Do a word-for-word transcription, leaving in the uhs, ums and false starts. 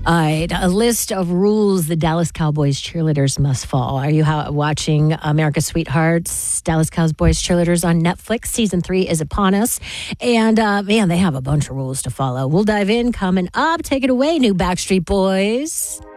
All right, a list of rules the Dallas Cowboys cheerleaders must follow. Are you ha- watching America's Sweethearts, Dallas Cowboys cheerleaders on Netflix? Season three is upon us. And uh, man, they have a bunch of rules to follow. We'll dive in coming up. Take it away, new Backstreet Boys.